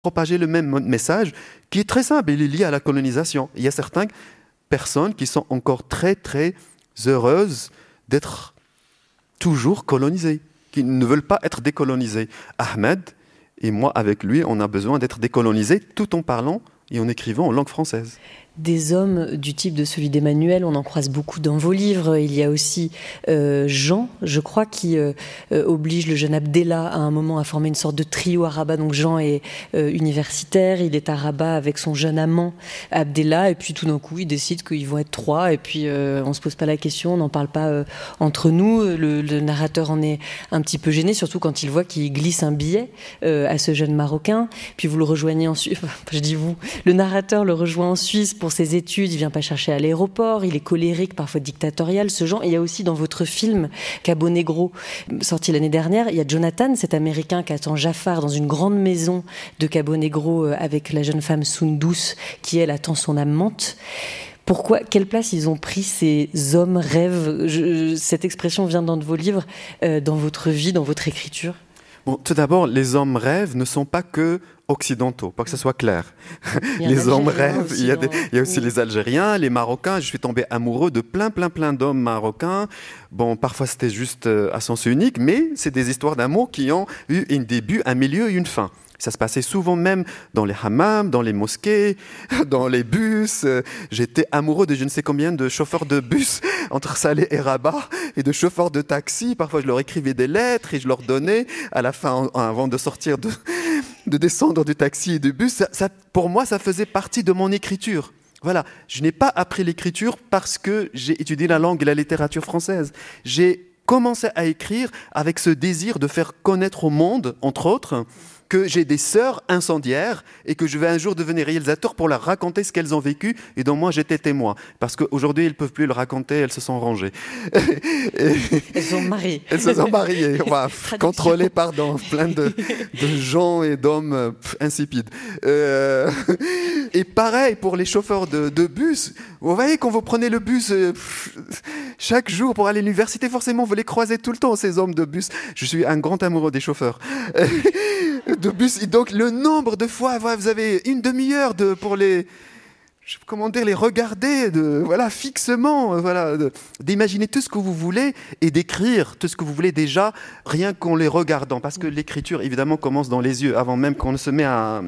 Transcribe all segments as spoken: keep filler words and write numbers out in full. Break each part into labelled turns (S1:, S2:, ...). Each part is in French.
S1: propager le même message qui est très simple, il est lié à la colonisation. Il y a certaines personnes qui sont encore très très heureuses d'être toujours colonisées, qui ne veulent pas être décolonisées. Ahmed et moi, avec lui, on a besoin d'être décolonisés tout en parlant et en écrivant en langue française.
S2: Des hommes du type de celui d'Emmanuel, on en croise beaucoup dans vos livres. Il y a aussi euh, Jean, je crois, qui euh, euh, oblige le jeune Abdellah à un moment à former une sorte de trio à Rabat. Donc Jean est euh, universitaire, il est à Rabat avec son jeune amant Abdellah, et puis tout d'un coup, ils décident qu'ils vont être trois, et puis euh, on ne se pose pas la question, on n'en parle pas euh, entre nous. Le, le narrateur en est un petit peu gêné, surtout quand il voit qu'il glisse un billet euh, à ce jeune Marocain. Puis vous le rejoignez en Suisse, je dis vous, le narrateur le rejoint en Suisse pour ses études, il vient pas chercher à l'aéroport, il est colérique, parfois dictatorial, ce genre. Et il y a aussi dans votre film Cabo Negro, sorti l'année dernière, il y a Jonathan, cet Américain qui attend Jafar dans une grande maison de Cabo Negro avec la jeune femme Sundus qui, elle, attend son amante. Pourquoi, quelle place ils ont pris ces hommes rêves? Je, cette expression vient dans de vos livres, euh, dans votre vie, dans votre écriture.
S1: Bon, tout d'abord, les hommes rêves ne sont pas que occidentaux, pas que ce soit clair. Les hommes rêvent, il y a, des, il y a aussi oui. les Algériens, les Marocains. Je suis tombé amoureux de plein, plein, plein d'hommes marocains. Bon, parfois c'était juste à sens unique, mais c'est des histoires d'amour qui ont eu un début, un milieu et une fin. Ça se passait souvent même dans les hammams, dans les mosquées, dans les bus. J'étais amoureux de je ne sais combien de chauffeurs de bus entre Salé et Rabat et de chauffeurs de taxi. Parfois, je leur écrivais des lettres et je leur donnais à la fin, avant de sortir, de, de descendre du taxi et du bus. Ça, ça, pour moi, ça faisait partie de mon écriture. Voilà, je n'ai pas appris l'écriture parce que j'ai étudié la langue et la littérature française. J'ai commencé à écrire avec ce désir de faire connaître au monde, entre autres, que j'ai des sœurs incendiaires et que je vais un jour devenir réalisateur pour leur raconter ce qu'elles ont vécu et dont moi j'étais témoin. Parce qu'aujourd'hui, elles ne peuvent plus le raconter, elles se sont rangées.
S2: Et elles sont mariées.
S1: Elles se sont mariées, enfin, contrôlées par dans, plein de, de gens et d'hommes pff, insipides. Euh, et pareil pour les chauffeurs de, de bus. Vous voyez, quand vous prenez le bus pff, chaque jour pour aller à l'université, forcément, vous les croisez tout le temps, ces hommes de bus. Je suis un grand amoureux des chauffeurs. de bus. Et donc, le nombre de fois, vous avez une demi-heure de, pour les, comment dire, les regarder, de, voilà, fixement, voilà, de, d'imaginer tout ce que vous voulez et d'écrire tout ce que vous voulez déjà, rien qu'en les regardant. Parce que l'écriture, évidemment, commence dans les yeux, avant même qu'on ne se met à,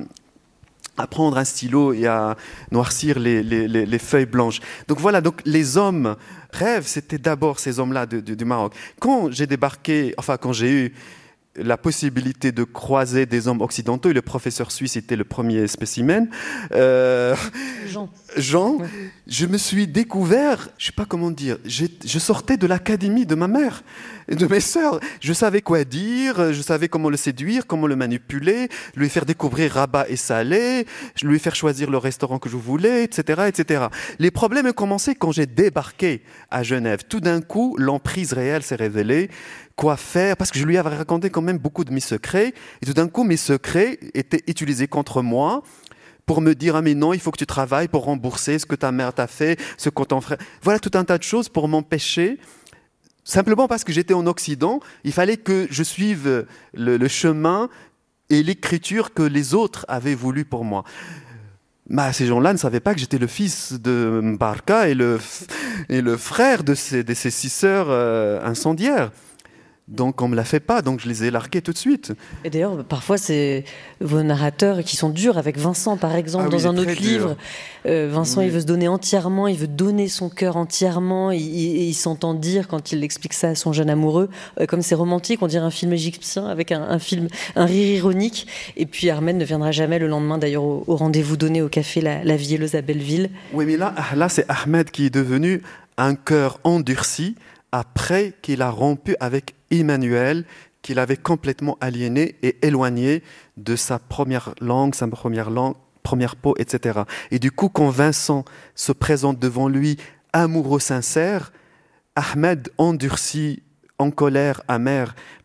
S1: à prendre un stylo et à noircir les, les, les, les feuilles blanches. Donc voilà, donc les hommes rêves, c'était d'abord ces hommes-là de, de, du Maroc. Quand j'ai débarqué, enfin, quand j'ai eu la possibilité de croiser des hommes occidentaux, et le professeur suisse était le premier spécimen. Euh,
S2: Jean.
S1: Jean,
S2: ouais.
S1: Je me suis découvert, je ne sais pas comment dire, je, je sortais de l'académie de ma mère et de mes sœurs. Je savais quoi dire, je savais comment le séduire, comment le manipuler, lui faire découvrir Rabat et Salé, lui faire choisir le restaurant que je voulais, et cetera, et cetera. Les problèmes ont commencé quand j'ai débarqué à Genève. Tout d'un coup, l'emprise réelle s'est révélée. Quoi faire, parce que je lui avais raconté quand même beaucoup de mes secrets, et tout d'un coup, mes secrets étaient utilisés contre moi pour me dire « Ah mais non, il faut que tu travailles pour rembourser ce que ta mère t'a fait, ce que ton frère... » Voilà tout un tas de choses pour m'empêcher, simplement parce que j'étais en Occident, il fallait que je suive le, le chemin et l'écriture que les autres avaient voulu pour moi. Bah, ces gens-là ne savaient pas que j'étais le fils de Mbarka et le, et le frère de ces, de ces six sœurs euh, incendiaires. Donc on ne me la fait pas, donc je les ai largués tout de suite.
S2: Et d'ailleurs, parfois, c'est vos narrateurs qui sont durs, avec Vincent, par exemple, ah oui, dans un autre livre. Euh, Vincent, oui. il veut se donner entièrement, il veut donner son cœur entièrement, et il, il, il s'entend dire, quand il explique ça à son jeune amoureux, euh, comme c'est romantique, on dirait un film égyptien, avec un, un, film, un rire ironique. Et puis Ahmed ne viendra jamais le lendemain, d'ailleurs, au, au rendez-vous donné au café La, la Vielleuse à Belleville.
S1: Oui, mais là, là, c'est Ahmed qui est devenu un cœur endurci, après qu'il a rompu avec Emmanuel, qu'il avait complètement aliéné et éloigné de sa première langue, sa première langue, première peau, et cetera. Et du coup, quand Vincent se présente devant lui, amoureux sincère, Ahmed endurci, en colère, amer,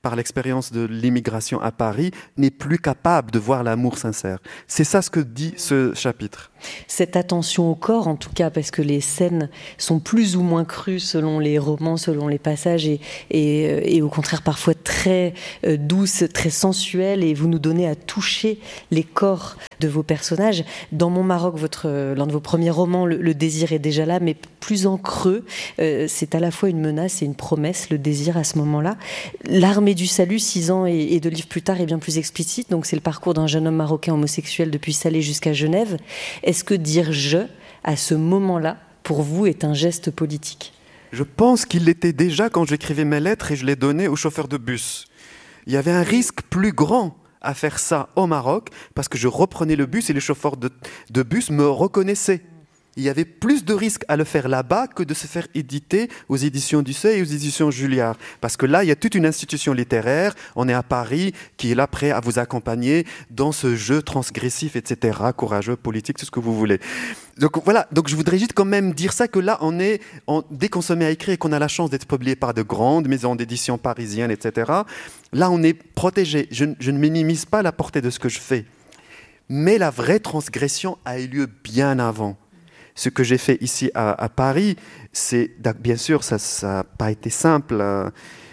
S1: par l'expérience de l'immigration à Paris, n'est plus capable de voir l'amour sincère. C'est ça ce que dit ce chapitre.
S2: Cette attention au corps, en tout cas, parce que les scènes sont plus ou moins crues selon les romans, selon les passages, et, et, et au contraire parfois très euh, douces, très sensuelles, et vous nous donnez à toucher les corps de vos personnages. Dans Mon Maroc, votre, l'un de vos premiers romans, le, le désir est déjà là, mais plus en creux. Euh, c'est à la fois une menace et une promesse, le désir à ce moment-là. L'Armée du Salut, six ans et, et deux livres plus tard, est bien plus explicite. Donc c'est le parcours d'un jeune homme marocain homosexuel depuis Salé jusqu'à Genève. Est-ce que dire « je » à ce moment-là, pour vous, est un geste politique ?
S1: Je pense qu'il l'était déjà quand j'écrivais mes lettres et je les donnais aux chauffeurs de bus. Il y avait un risque plus grand à faire ça au Maroc parce que je reprenais le bus et les chauffeurs de, de bus me reconnaissaient. Il y avait plus de risques à le faire là-bas que de se faire éditer aux éditions du Seuil et aux éditions Julliard. Parce que là, il y a toute une institution littéraire, on est à Paris, qui est là prêt à vous accompagner dans ce jeu transgressif, et cetera, courageux, politique, tout ce que vous voulez. Donc voilà, donc je voudrais juste quand même dire ça, que là, on est, on, dès qu'on se met à écrire et qu'on a la chance d'être publié par de grandes maisons d'édition parisiennes, et cetera, là, on est protégé. Je, je ne minimise pas la portée de ce que je fais. Mais la vraie transgression a eu lieu bien avant. Ce que j'ai fait ici à, à Paris, c'est, bien sûr, ça n'a pas été simple. Euh,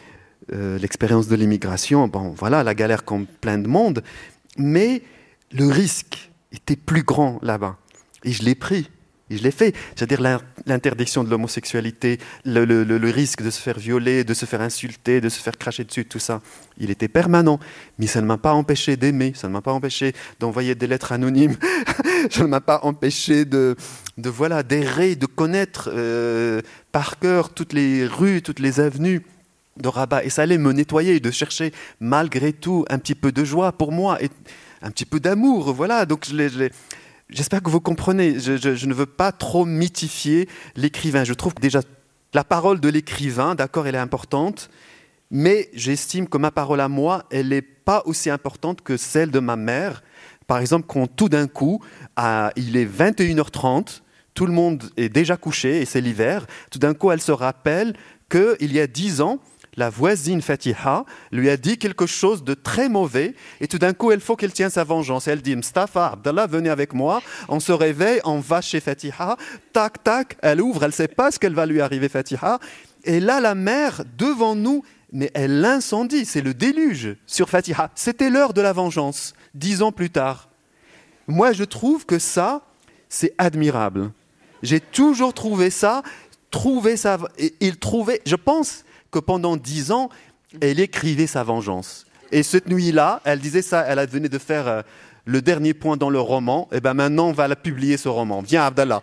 S1: euh, l'expérience de l'immigration, bon, voilà, la galère comme plein de monde, mais le risque était plus grand là-bas. Et je l'ai pris, et je l'ai fait. C'est-à-dire l'interdiction de l'homosexualité, le, le, le risque de se faire violer, de se faire insulter, de se faire cracher dessus, tout ça, il était permanent. Mais ça ne m'a pas empêché d'aimer, ça ne m'a pas empêché d'envoyer des lettres anonymes, ça ne m'a pas empêché de, de voilà, d'errer, de connaître euh, par cœur toutes les rues, toutes les avenues de Rabat. Et ça allait me nettoyer, de chercher malgré tout un petit peu de joie pour moi, et un petit peu d'amour, voilà. Donc je l'ai... Je l'ai J'espère que vous comprenez, je, je, je ne veux pas trop mythifier l'écrivain. Je trouve que déjà, la parole de l'écrivain, d'accord, elle est importante, mais j'estime que ma parole à moi, elle n'est pas aussi importante que celle de ma mère. Par exemple, quand tout d'un coup, à, il est vingt et une heures trente, tout le monde est déjà couché et c'est l'hiver, tout d'un coup, elle se rappelle qu'il y a dix ans, la voisine Fatiha lui a dit quelque chose de très mauvais et tout d'un coup, il faut qu'elle tienne sa vengeance. Elle dit « Mustafa, Abdallah, venez avec moi. » On se réveille, on va chez Fatiha. Tac, tac, elle ouvre, elle ne sait pas ce qu'elle va lui arriver, Fatiha. Et là, la mère, devant nous, mais elle l'incendie, c'est le déluge sur Fatiha. C'était l'heure de la vengeance, dix ans plus tard. Moi, je trouve que ça, c'est admirable. J'ai toujours trouvé ça, trouvé ça, et il trouvait, je pense, que pendant dix ans, elle écrivait sa vengeance. Et cette nuit-là, elle disait ça, elle venait de faire euh, le dernier point dans le roman, et bien maintenant, on va la publier, ce roman. Viens, Abdallah.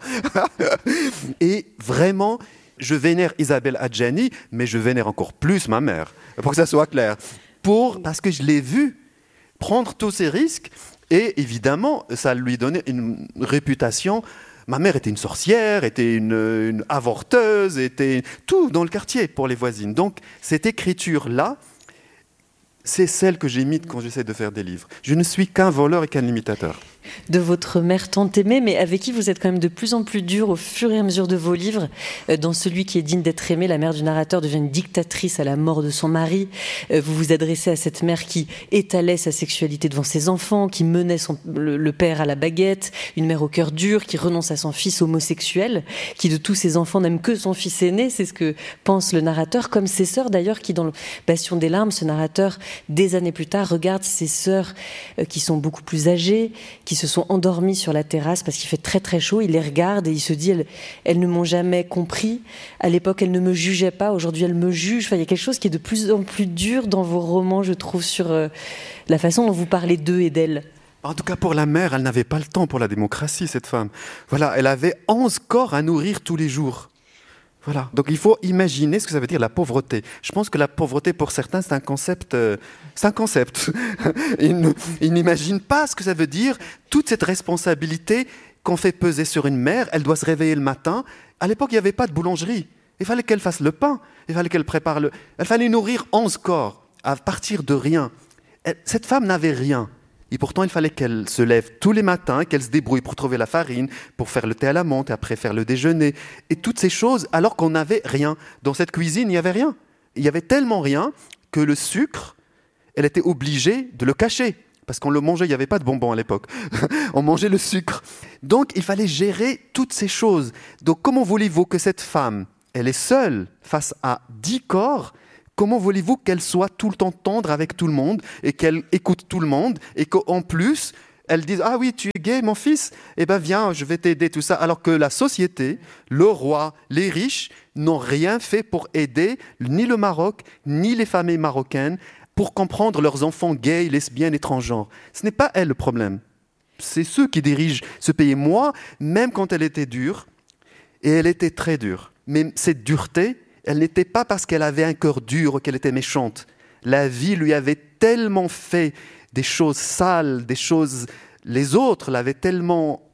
S1: Et vraiment, je vénère Isabelle Adjani, mais je vénère encore plus ma mère, pour que ça soit clair. Pour, parce que je l'ai vue prendre tous ces risques, et évidemment, ça lui donnait une réputation. Ma mère était une sorcière, était une, une avorteuse, était tout dans le quartier pour les voisines. Donc, cette écriture-là, c'est celle que j'imite quand j'essaie de faire des livres. Je ne suis qu'un voleur et qu'un imitateur.
S2: De votre mère tant aimée, mais avec qui vous êtes quand même de plus en plus dur au fur et à mesure de vos livres. Dans celui qui est digne d'être aimé, la mère du narrateur devient une dictatrice à la mort de son mari. Vous vous adressez à cette mère qui étalait sa sexualité devant ses enfants, qui menait son, le, le père à la baguette, une mère au cœur dur, qui renonce à son fils homosexuel, qui de tous ses enfants n'aime que son fils aîné, c'est ce que pense le narrateur, comme ses sœurs d'ailleurs, qui dans le Bastion des larmes, ce narrateur, des années plus tard, regarde ses sœurs qui sont beaucoup plus âgées, qui se sont endormis sur la terrasse parce qu'il fait très très chaud. Il les regarde et il se dit elles, elles ne m'ont jamais compris. À l'époque, elles ne me jugeaient pas. Aujourd'hui, elles me jugent. Enfin, il y a quelque chose qui est de plus en plus dur dans vos romans, je trouve, sur euh, la façon dont vous parlez d'eux et d'elles.
S1: En tout cas, pour la mère, elle n'avait pas le temps pour la démocratie, cette femme. Voilà, elle avait onze corps à nourrir tous les jours. Voilà. Donc il faut imaginer ce que ça veut dire la pauvreté. Je pense que la pauvreté pour certains c'est un concept, euh, c'est un concept. ils, ils n'imaginent pas ce que ça veut dire toute cette responsabilité qu'on fait peser sur une mère. Elle doit se réveiller le matin. À l'époque il n'y avait pas de boulangerie. Il fallait qu'elle fasse le pain. Il fallait qu'elle prépare le. Il fallait nourrir onze corps à partir de rien. Elle, cette femme n'avait rien. Et pourtant, il fallait qu'elle se lève tous les matins, qu'elle se débrouille pour trouver la farine, pour faire le thé à la menthe, et après faire le déjeuner. Et toutes ces choses, alors qu'on n'avait rien. Dans cette cuisine, il n'y avait rien. Il y avait tellement rien que le sucre, elle était obligée de le cacher. Parce qu'on le mangeait, il n'y avait pas de bonbons à l'époque. On mangeait le sucre. Donc, il fallait gérer toutes ces choses. Donc, comment voulez-vous que cette femme, elle est seule face à dix corps, comment voulez-vous qu'elle soit tout le temps tendre avec tout le monde et qu'elle écoute tout le monde et qu'en plus, elle dise « Ah oui, tu es gay, mon fils ? Eh bien, viens, je vais t'aider, tout ça. » Alors que la société, le roi, les riches n'ont rien fait pour aider ni le Maroc, ni les familles marocaines pour comprendre leurs enfants gays, lesbiennes et transgenres. Ce n'est pas elle le problème. C'est ceux qui dirigent ce pays. Moi, même quand elle était dure, et elle était très dure, mais cette dureté, elle n'était pas parce qu'elle avait un cœur dur ou qu'elle était méchante. La vie lui avait tellement fait des choses sales, des choses... Les autres l'avaient tellement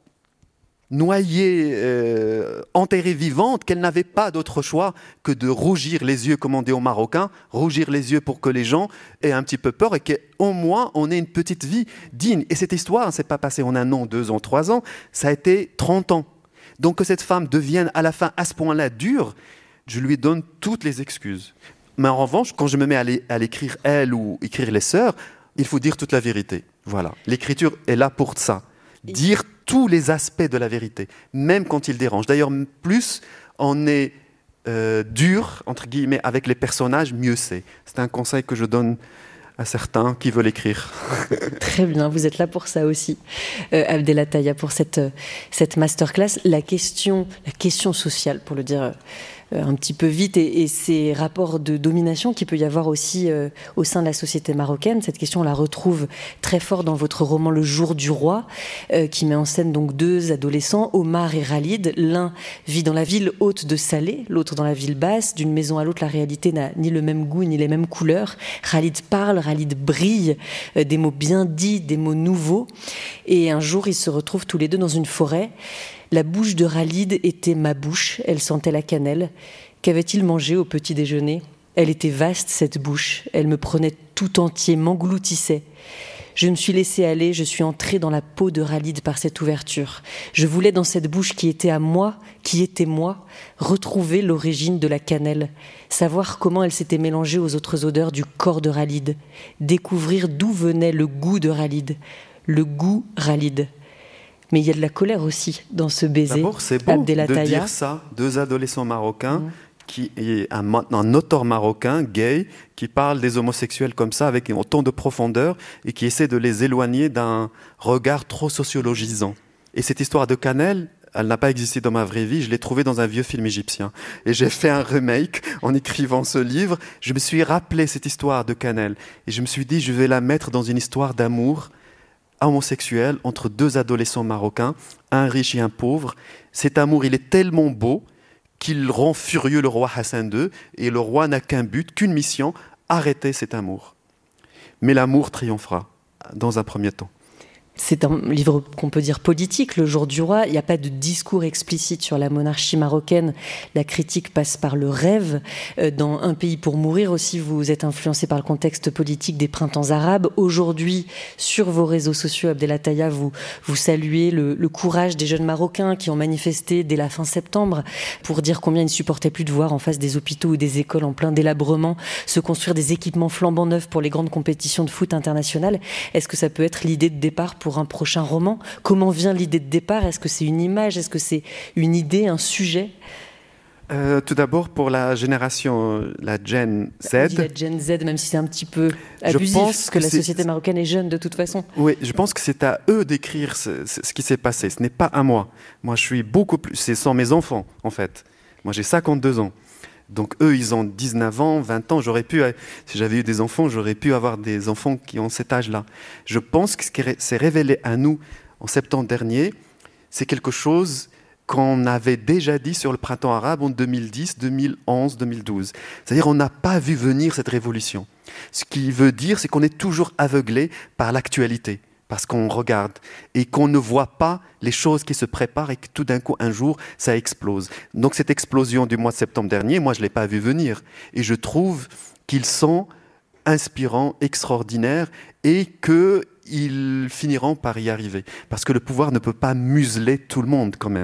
S1: noyée, euh, enterrée vivante, qu'elle n'avait pas d'autre choix que de rougir les yeux, comme on dit aux Marocains, rougir les yeux pour que les gens aient un petit peu peur et qu'au moins on ait une petite vie digne. Et cette histoire ne s'est pas passée en un an, deux ans, trois ans, ça a été trente ans. Donc que cette femme devienne à la fin à ce point-là dure, je lui donne toutes les excuses. Mais en revanche, quand je me mets à l'écrire elle ou écrire les sœurs, il faut dire toute la vérité. Voilà, l'écriture est là pour ça. Dire tous les aspects de la vérité, même quand il dérange. D'ailleurs, plus on est euh, dur, entre guillemets, avec les personnages, mieux c'est. C'est un conseil que je donne à certains qui veulent écrire.
S2: Très bien, vous êtes là pour ça aussi, euh, Abdelataya, pour cette, cette masterclass. La question, la question sociale, pour le dire euh, un petit peu vite, et, et ces rapports de domination qu'il peut y avoir aussi euh, au sein de la société marocaine. Cette question, on la retrouve très fort dans votre roman Le Jour du Roi, euh, qui met en scène donc deux adolescents, Omar et Khalid. L'un vit dans la ville haute de Salé, l'autre dans la ville basse. D'une maison à l'autre, la réalité n'a ni le même goût, ni les mêmes couleurs. Khalid parle, Khalid brille, euh, des mots bien dits, des mots nouveaux. Et un jour, ils se retrouvent tous les deux dans une forêt. La bouche de Khalid était ma bouche, elle sentait la cannelle. Qu'avait-il mangé au petit déjeuner ? Elle était vaste, cette bouche, elle me prenait tout entier, m'engloutissait. Je me suis laissée aller, je suis entrée dans la peau de Khalid par cette ouverture. Je voulais dans cette bouche qui était à moi, qui était moi, retrouver l'origine de la cannelle, savoir comment elle s'était mélangée aux autres odeurs du corps de Khalid, découvrir d'où venait le goût de Khalid, le goût Khalid. Mais il y a de la colère aussi dans ce baiser.
S1: D'abord, c'est beau de dire ça. Deux adolescents marocains, mmh. qui est un, un auteur marocain, gay, qui parle des homosexuels comme ça, avec autant de profondeur, et qui essaie de les éloigner d'un regard trop sociologisant. Et cette histoire de cannelle, elle n'a pas existé dans ma vraie vie, je l'ai trouvée dans un vieux film égyptien. Et j'ai fait un remake en écrivant ce livre. Je me suis rappelé cette histoire de cannelle. Et je me suis dit, je vais la mettre dans une histoire d'amour homosexuel entre deux adolescents marocains, un riche et un pauvre. Cet amour, il est tellement beau qu'il rend furieux le roi Hassan deux, et le roi n'a qu'un but, qu'une mission, arrêter cet amour. Mais l'amour triomphera dans un premier temps.
S2: C'est un livre qu'on peut dire politique, Le Jour du Roi. Il n'y a pas de discours explicite sur la monarchie marocaine. La critique passe par le rêve. Dans Un pays pour mourir aussi, vous êtes influencé par le contexte politique des printemps arabes. Aujourd'hui, sur vos réseaux sociaux, Abdelataya, vous, vous saluez le, le courage des jeunes Marocains qui ont manifesté dès la fin septembre pour dire combien ils ne supportaient plus de voir en face des hôpitaux ou des écoles en plein délabrement se construire des équipements flambant neufs pour les grandes compétitions de foot internationales. Est-ce que ça peut être l'idée de départ pour pour un prochain roman? Comment vient l'idée de départ? Est-ce que c'est une image? Est-ce que c'est une idée, un sujet?
S1: Euh, tout d'abord, pour la génération, la Gen Z.
S2: On dit la Gen Z, même si c'est un petit peu abusif, parce que, que la société marocaine est jeune de toute façon.
S1: Oui, je pense que c'est à eux d'écrire ce, ce qui s'est passé. Ce n'est pas à moi. Moi, je suis beaucoup plus... C'est sans mes enfants, en fait. Moi, j'ai cinquante-deux ans. Donc eux, ils ont dix-neuf ans, vingt ans. J'aurais pu, si j'avais eu des enfants, j'aurais pu avoir des enfants qui ont cet âge-là. Je pense que ce qui s'est révélé à nous en septembre dernier, c'est quelque chose qu'on avait déjà dit sur le printemps arabe en deux mille dix, deux mille onze, deux mille douze. C'est-à-dire qu'on n'a pas vu venir cette révolution. Ce qui veut dire, c'est qu'on est toujours aveuglé par l'actualité, parce qu'on regarde et qu'on ne voit pas les choses qui se préparent et que tout d'un coup, un jour, ça explose. Donc cette explosion du mois de septembre dernier, moi, je ne l'ai pas vu venir. Et je trouve qu'ils sont inspirants, extraordinaires et qu'ils finiront par y arriver. Parce que le pouvoir ne peut pas museler tout le monde quand même.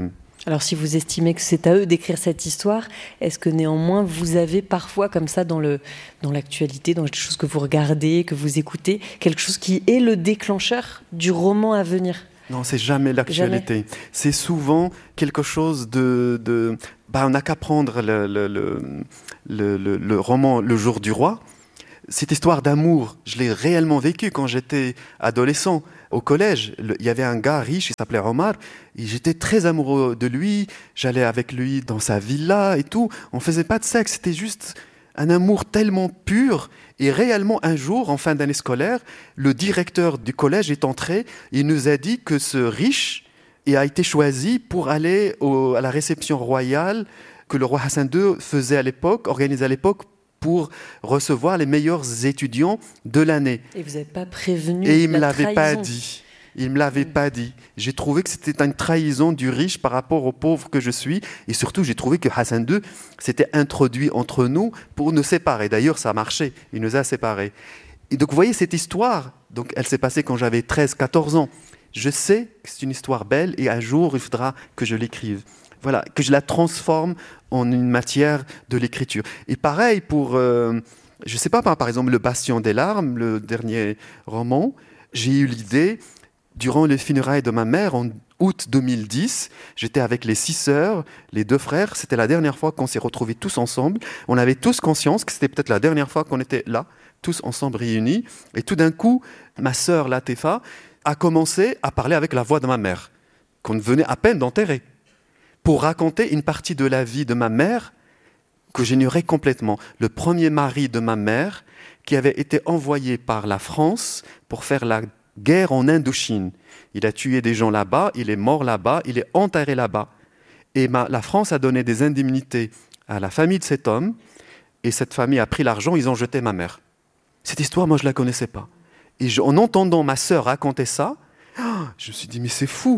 S2: Alors si vous estimez que c'est à eux d'écrire cette histoire, est-ce que néanmoins vous avez parfois comme ça dans, le, dans l'actualité, dans les choses que vous regardez, que vous écoutez, quelque chose qui est le déclencheur du roman à venir ?
S1: Non, c'est jamais l'actualité. Jamais. C'est souvent quelque chose de... de bah, on n'a qu'à prendre le, le, le, le, le, le roman Le Jour du Roi. Cette histoire d'amour, je l'ai réellement vécue quand j'étais adolescent. Au collège, il y avait un gars riche, il s'appelait Omar, et j'étais très amoureux de lui, j'allais avec lui dans sa villa et tout. On ne faisait pas de sexe, c'était juste un amour tellement pur. Et réellement, un jour, en fin d'année scolaire, le directeur du collège est entré, il nous a dit que ce riche a été choisi pour aller au, à la réception royale que le roi Hassan deux faisait à l'époque, organisait à l'époque, pour recevoir les meilleurs étudiants de l'année.
S2: Et vous n'avez pas prévenu
S1: Et il ne me
S2: la
S1: l'avait
S2: trahison.
S1: pas dit. Il ne me l'avait mmh. pas dit. J'ai trouvé que c'était une trahison du riche par rapport au pauvre que je suis. Et surtout, j'ai trouvé que Hassan deux s'était introduit entre nous pour nous séparer. D'ailleurs, ça a marché. Il nous a séparés. Et donc, vous voyez, cette histoire, donc, elle s'est passée quand j'avais treize quatorze ans. Je sais que c'est une histoire belle et un jour, il faudra que je l'écrive. Voilà, que je la transforme en une matière de l'écriture. Et pareil pour, euh, je ne sais pas, par exemple, Le Bastion des larmes, le dernier roman, j'ai eu l'idée, durant les funérailles de ma mère, en août deux mille dix, j'étais avec les six sœurs, les deux frères, c'était la dernière fois qu'on s'est retrouvés tous ensemble. On avait tous conscience que c'était peut-être la dernière fois qu'on était là, tous ensemble réunis. Et tout d'un coup, ma sœur Latefa a commencé à parler avec la voix de ma mère, qu'on venait à peine d'enterrer, pour raconter une partie de la vie de ma mère que j'ignorais complètement. Le premier mari de ma mère, qui avait été envoyé par la France pour faire la guerre en Indochine. Il a tué des gens là-bas, il est mort là-bas, il est enterré là-bas. Et ma, la France a donné des indemnités à la famille de cet homme, et cette famille a pris l'argent, ils ont jeté ma mère. Cette histoire, moi, je ne la connaissais pas. Et je, en entendant ma sœur raconter ça, je me suis dit, mais c'est fou.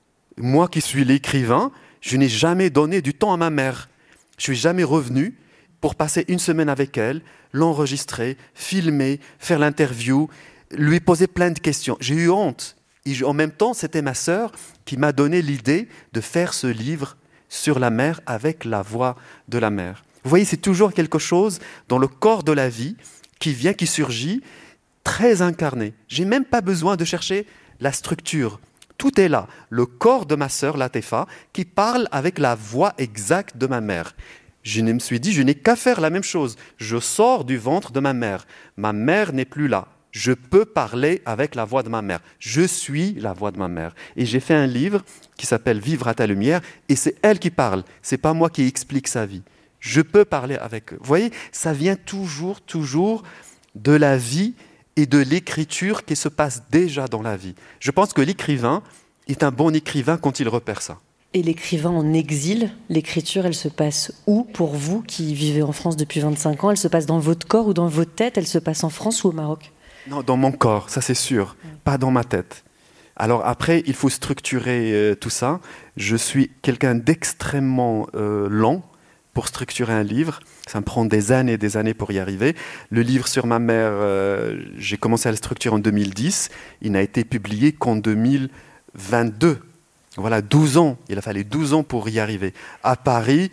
S1: Moi qui suis l'écrivain, je n'ai jamais donné du temps à ma mère. Je ne suis jamais revenu pour passer une semaine avec elle, l'enregistrer, filmer, faire l'interview, lui poser plein de questions. J'ai eu honte. Et en même temps, c'était ma sœur qui m'a donné l'idée de faire ce livre sur la mère avec la voix de la mère. Vous voyez, c'est toujours quelque chose dans le corps de la vie qui vient, qui surgit, très incarné. Je n'ai même pas besoin de chercher la structure. Tout est là. Le corps de ma sœur, Latefa, qui parle avec la voix exacte de ma mère. Je me suis dit, je n'ai qu'à faire la même chose. Je sors du ventre de ma mère. Ma mère n'est plus là. Je peux parler avec la voix de ma mère. Je suis la voix de ma mère. Et j'ai fait un livre qui s'appelle « Vivre à ta lumière » et c'est elle qui parle. Ce n'est pas moi qui explique sa vie. Je peux parler avec eux. Vous voyez, ça vient toujours, toujours de la vie et de l'écriture qui se passe déjà dans la vie. Je pense que l'écrivain est un bon écrivain quand il repère ça.
S2: Et l'écrivain en exil, l'écriture, elle se passe où pour vous qui vivez en France depuis vingt-cinq ans ? Elle se passe dans votre corps ou dans votre tête ? Elle se passe en France ou au Maroc ?
S1: Non, dans mon corps, ça c'est sûr, ouais. Pas dans ma tête. Alors après, il faut structurer euh, tout ça. Je suis quelqu'un d'extrêmement euh, lent pour structurer un livre. Ça me prend des années et des années pour y arriver. Le livre sur ma mère, euh, j'ai commencé à le structurer en deux mille dix. Il n'a été publié qu'en deux mille vingt-deux. Voilà, douze ans. Il a fallu douze ans pour y arriver. À Paris,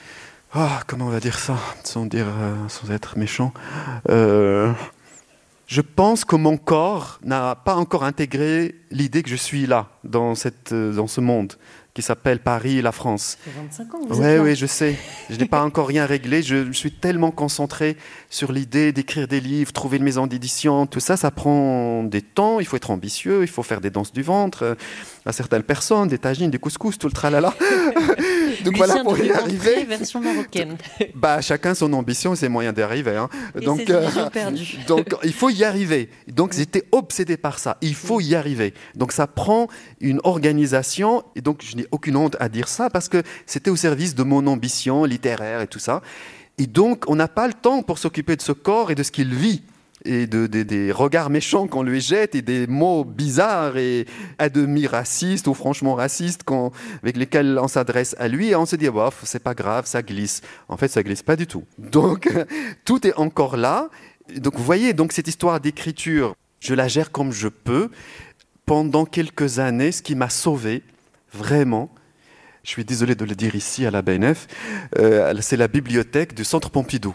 S1: oh, comment on va dire ça, sans, dire, euh, sans être méchant euh, je pense que mon corps n'a pas encore intégré l'idée que je suis là, dans, cette, dans ce monde qui s'appelle Paris et la France.
S2: Ça fait vingt-cinq ans que vous
S1: ouais,
S2: êtes là.
S1: Oui, je sais. Je n'ai pas encore rien réglé. Je, je suis tellement concentré sur l'idée d'écrire des livres, trouver une maison d'édition. Tout ça, ça prend des temps. Il faut être ambitieux. Il faut faire des danses du ventre euh, à certaines personnes, des tagines, des couscous, tout le tralala. Donc
S2: Lucien
S1: voilà, pour y arriver.
S2: Version marocaine.
S1: Bah, chacun son ambition et ses moyens d'y arriver. Hein.
S2: Et
S1: donc,
S2: ses illusions perdues.
S1: donc, il faut y arriver. Donc, j'étais obsédé par ça. Il faut y arriver. Donc, ça prend une organisation. Et donc, je n'ai aucune honte à dire ça parce que c'était au service de mon ambition littéraire et tout ça. Et donc, on n'a pas le temps pour s'occuper de ce corps et de ce qu'il vit. Et de, de, des regards méchants qu'on lui jette et des mots bizarres et à demi racistes ou franchement racistes qu'on, avec lesquels on s'adresse à lui et on se dit bah, « c'est pas grave, ça glisse ». En fait, ça glisse pas du tout. Donc, tout est encore là. Donc, vous voyez, donc, cette histoire d'écriture, je la gère comme je peux. Pendant quelques années, ce qui m'a sauvé, vraiment, Je suis désolé de le dire ici à la B N F. Euh, c'est la bibliothèque du Centre Pompidou.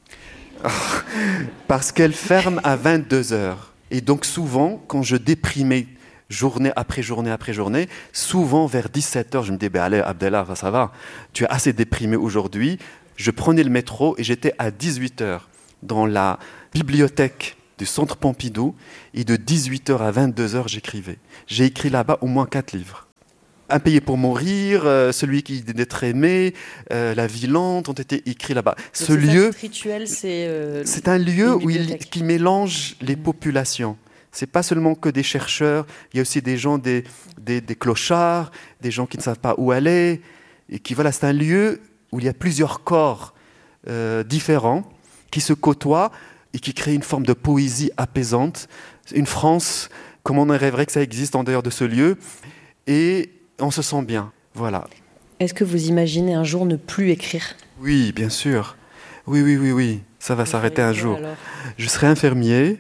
S1: Parce qu'elle ferme à vingt-deux heures. Et donc souvent, quand je déprimais journée après journée après journée, souvent vers dix-sept heures, je me disais, ben allez Abdellah, ça va, tu es assez déprimé aujourd'hui. Je prenais le métro et j'étais à dix-huit heures dans la bibliothèque du Centre Pompidou, et de dix-huit heures à vingt-deux heures, j'écrivais. J'ai écrit là-bas au moins quatre livres. Impayé pour mourir, euh, celui qui d'être aimé, euh, La vie lente ont été écrits là-bas. Donc Ce lieu,
S2: rituel, c'est, euh,
S1: c'est un lieu où il, qui mélange les populations. C'est pas seulement que des chercheurs, il y a aussi des gens, des, des, des clochards, des gens qui ne savent pas où aller, et qui voilà, c'est un lieu où il y a plusieurs corps euh, différents qui se côtoient et qui créent une forme de poésie apaisante. Une France, comme on rêverait que ça existe en dehors de ce lieu, et on se sent bien. Voilà.
S2: Est-ce que vous imaginez un jour ne plus écrire ?
S1: Oui, bien sûr. Oui, oui, oui, oui. Ça va vous s'arrêter un jour. Alors Je serai infirmier.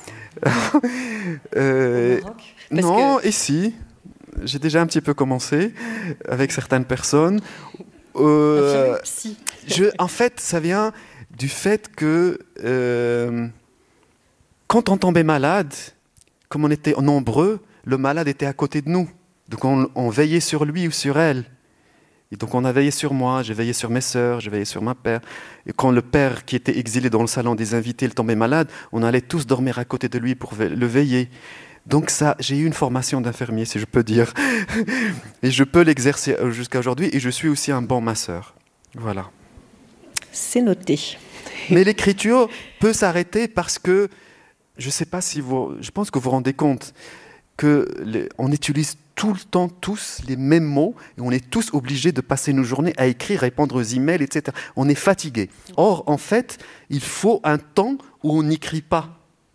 S1: euh, Au Maroc ? Parce non, que... ici. J'ai déjà un petit peu commencé avec certaines personnes. Euh, psy. je, en fait, ça vient du fait que euh, quand on tombait malade, comme on était nombreux, le malade était à côté de nous. Donc on, on veillait sur lui ou sur elle. Et donc on a veillé sur moi, j'ai veillé sur mes sœurs, j'ai veillé sur ma père. Et quand le père qui était exilé dans le salon des invités, il tombait malade, on allait tous dormir à côté de lui pour ve- le veiller. Donc ça, j'ai eu une formation d'infirmier, si je peux dire. Et je peux l'exercer jusqu'à aujourd'hui, et je suis aussi un bon masseur. Voilà.
S2: C'est noté.
S1: Mais l'écriture peut s'arrêter parce que, je ne sais pas si vous... Je pense que vous vous rendez compte qu'on utilise tout le temps tous les mêmes mots, et on est tous obligés de passer nos journées à écrire, répondre aux emails, et cetera. On est fatigué. Or, en fait, il faut un temps où on n'écrit pas,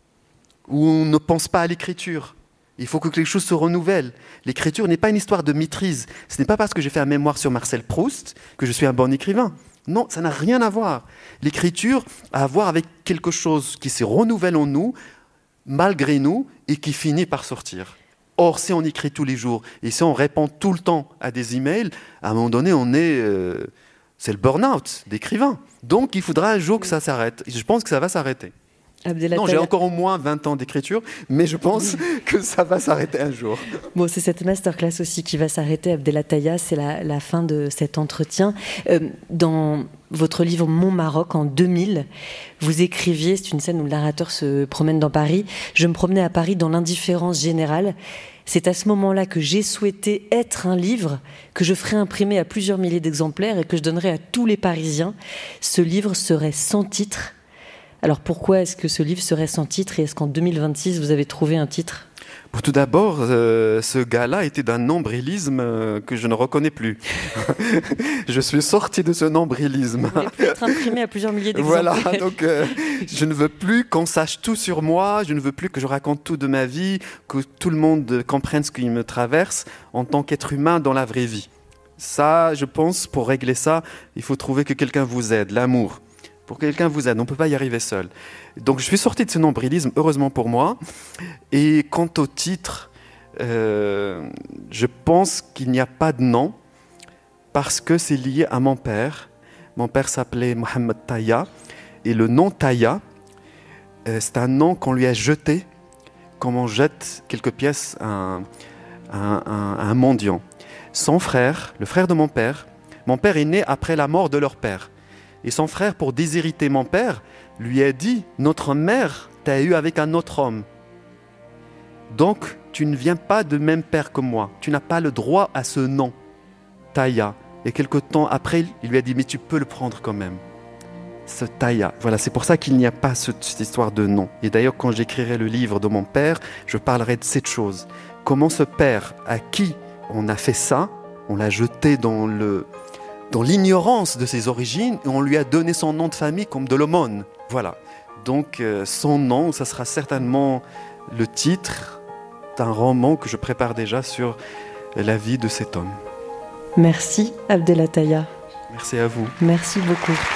S1: où on ne pense pas à l'écriture. Il faut que quelque chose se renouvelle. L'écriture n'est pas une histoire de maîtrise. Ce n'est pas parce que j'ai fait un mémoire sur Marcel Proust que je suis un bon écrivain. Non, ça n'a rien à voir. L'écriture a à voir avec quelque chose qui se renouvelle en nous, malgré nous, et qui finit par sortir. Or, si on écrit tous les jours, et si on répond tout le temps à des emails, à un moment donné, on est... Euh, c'est le burn-out d'écrivain. Donc, il faudra un jour que ça s'arrête. Je pense que ça va s'arrêter.
S2: Abdellah
S1: non, j'ai encore au moins vingt ans d'écriture, mais je pense que ça va s'arrêter un jour.
S2: Bon, c'est cette masterclass aussi qui va s'arrêter, Abdellah Taïa, c'est la, la fin de cet entretien. Euh, dans votre livre Mon Maroc, en deux mille, vous écriviez, c'est une scène où le narrateur se promène dans Paris, « Je me promenais à Paris dans l'indifférence générale. C'est à ce moment-là que j'ai souhaité être un livre que je ferai imprimer à plusieurs milliers d'exemplaires et que je donnerai à tous les Parisiens. Ce livre serait sans titre. » Alors pourquoi est-ce que ce livre serait sans titre, et est-ce qu'en deux mille vingt-six, vous avez trouvé un titre ?
S1: Bon, tout d'abord, euh, ce gars-là était d'un nombrilisme euh, que je ne reconnais plus. Je suis sorti de ce nombrilisme.
S2: Il peut être imprimé à plusieurs milliers d'exemplaires.
S1: Voilà, donc euh, je ne veux plus qu'on sache tout sur moi, je ne veux plus que je raconte tout de ma vie, que tout le monde comprenne ce qui me traverse en tant qu'être humain dans la vraie vie. Ça, je pense, pour régler ça, il faut trouver que quelqu'un vous aide, l'amour. Pour que quelqu'un vous aide, on ne peut pas y arriver seul. Donc je suis sorti de ce nombrilisme, heureusement pour moi. Et quant au titre, euh, je pense qu'il n'y a pas de nom, parce que c'est lié à mon père. Mon père s'appelait Mohamed Taïa, et le nom Taïa, euh, c'est un nom qu'on lui a jeté, comme on jette quelques pièces à un, à un, à un mendiant. Son frère, le frère de mon père, mon père est né après la mort de leur père. Et son frère, pour déshériter mon père, lui a dit « Notre mère t'a eu avec un autre homme. Donc, tu ne viens pas de même père que moi. Tu n'as pas le droit à ce nom, Taïa. » Et quelque temps après, il lui a dit « Mais tu peux le prendre quand même. » Ce Taïa. Voilà, c'est pour ça qu'il n'y a pas cette, cette histoire de nom. Et d'ailleurs, quand j'écrirai le livre de mon père, je parlerai de cette chose. Comment ce père à qui on a fait ça, on l'a jeté dans le... dans l'ignorance de ses origines, et on lui a donné son nom de famille comme de l'aumône. Voilà. Donc, euh, son nom, ça sera certainement le titre d'un roman que je prépare déjà sur la vie de cet homme.
S2: Merci, Abdellah Taïa.
S1: Merci à vous.
S2: Merci beaucoup.